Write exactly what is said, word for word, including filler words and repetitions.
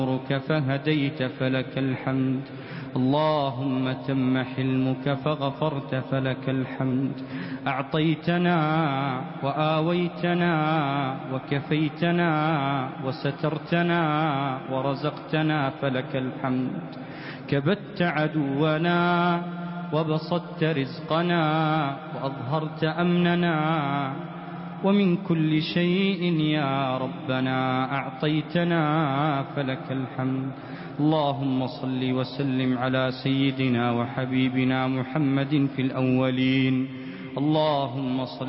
فهديت فلك الحمد. اللهم تم حلمك فغفرت فلك الحمد. أعطيتنا وآويتنا وكفيتنا وسترتنا ورزقتنا فلك الحمد. كبت عدونا وبسطت رزقنا وأظهرت أمننا، ومن كل شيء يا ربنا أعطيتنا فلك الحمد. اللهم صل وسلم على سيدنا وحبيبنا محمد في الأولين. اللهم صل